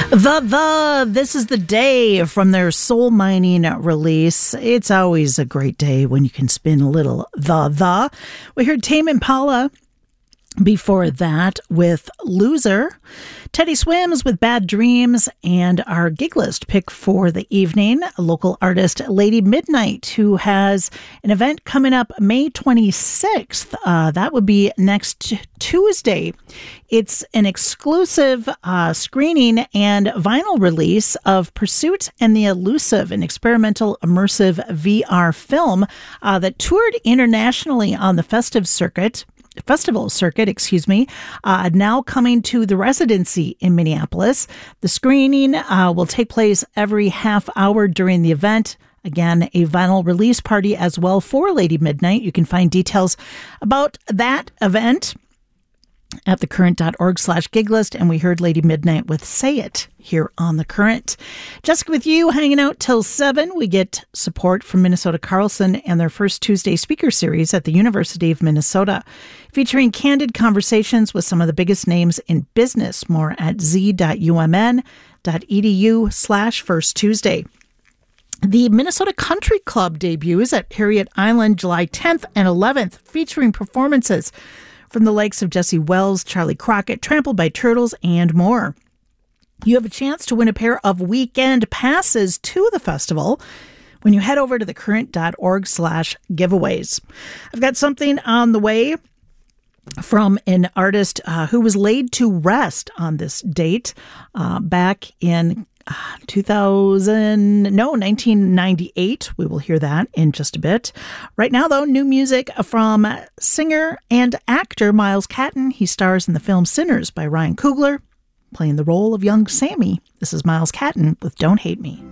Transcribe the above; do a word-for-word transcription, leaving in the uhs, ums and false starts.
The The, this is the day from their Soul Mining release. It's always a great day when you can spin a little The The. We heard Tame Impala before that with Loser, Teddy Swims with Bad Dreams, and our gig list pick for the evening, a local artist, Lady Midnight, who has an event coming up May twenty-sixth. Uh, that would be next Tuesday. It's an exclusive uh, screening and vinyl release of Pursuit and the Elusive, an experimental immersive V R film uh, that toured internationally on the festive circuit. Festival circuit, excuse me, uh, now coming to the Residency in Minneapolis. The screening uh, will take place every half hour during the event. Again, a vinyl release party as well for Lady Midnight. You can find details about that event at thecurrent.org slash gig list. And we heard Lady Midnight with Say It here on The Current. Jessica with you, hanging out till seven. We get support from Minnesota Carlson and their first Tuesday speaker series at the University of Minnesota, featuring candid conversations with some of the biggest names in business. More at z.umn.edu slash first Tuesday. The Minnesota Country Club debuts at Harriet Island July tenth and eleventh, featuring performances from the likes of Jesse Wells, Charlie Crockett, Trampled by Turtles, and more. You have a chance to win a pair of weekend passes to the festival when you head over to thecurrent.org slash giveaways. I've got something on the way from an artist uh, who was laid to rest on this date uh, back in uh, two thousand, no, nineteen ninety-eight. We will hear that in just a bit. Right now, though, new music from singer and actor Miles Catton. He stars in the film Sinners by Ryan Coogler, playing the role of young Sammy. This is Miles Catton with Don't Hate Me.